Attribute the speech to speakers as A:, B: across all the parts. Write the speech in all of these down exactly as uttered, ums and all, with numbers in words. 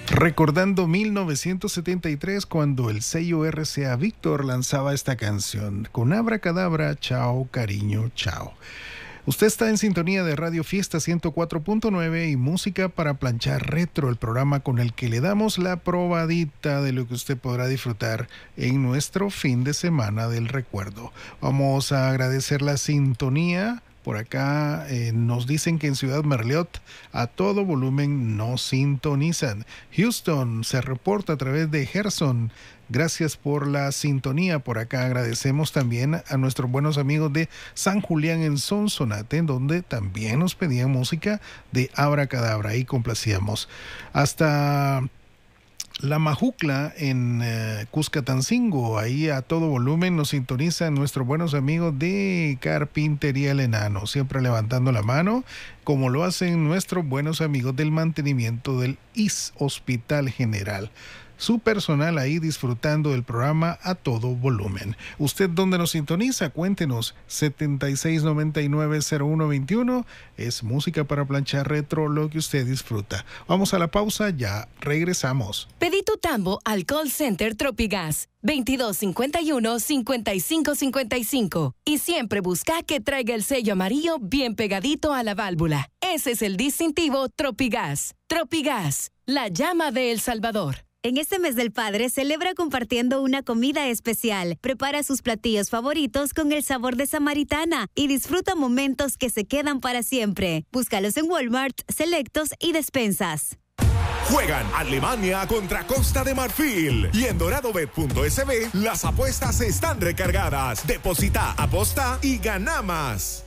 A: Recordando mil novecientos setenta y tres, cuando el sello R C A Víctor lanzaba esta canción, con Abracadabra, chao, cariño, chao. Usted está en sintonía de Radio Fiesta ciento cuatro punto nueve y Música para Planchar Retro, el programa con el que le damos la probadita de lo que usted podrá disfrutar en nuestro fin de semana del recuerdo. Vamos a agradecer la sintonía. Por acá eh, nos dicen que en Ciudad Merliot a todo volumen nos sintonizan. Houston se reporta a través de Gerson. Gracias por la sintonía. Por acá agradecemos también a nuestros buenos amigos de San Julián en Sonsonate, en donde también nos pedían música de Abracadabra y complacíamos. Hasta La Majucla en uh, Cuscatancingo, ahí a todo volumen nos sintonizan nuestros buenos amigos de Carpintería El Enano, siempre levantando la mano, como lo hacen nuestros buenos amigos del mantenimiento del I S Hospital General. Su personal ahí disfrutando del programa a todo volumen. ¿Usted dónde nos sintoniza? Cuéntenos. setenta y seis noventa y nueve cero uno veintiuno es Música para Planchar Retro, lo que usted disfruta. Vamos a la pausa, ya regresamos.
B: Pedí tu tambo al call center Tropigas veintidós cincuenta y uno cincuenta y cinco cincuenta y cinco y siempre busca que traiga el sello amarillo bien pegadito a la válvula. Ese es el distintivo Tropigas. Tropigas, la llama de El Salvador.
C: En este mes del padre, celebra compartiendo una comida especial. Prepara sus platillos favoritos con el sabor de Samaritana y disfruta momentos que se quedan para siempre. Búscalos en Walmart, Selectos y Despensas.
D: Juegan Alemania contra Costa de Marfil y en doradobet punto es be las apuestas están recargadas. Deposita, aposta y gana más.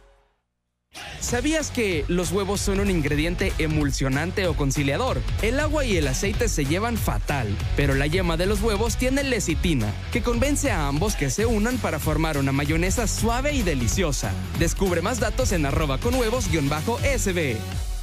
E: ¿Sabías que los huevos son un ingrediente emulsionante o conciliador? El agua y el aceite se llevan fatal, pero la yema de los huevos tiene lecitina, que convence a ambos que se unan para formar una mayonesa suave y deliciosa. Descubre más datos en arroba con huevos guión bajo S B.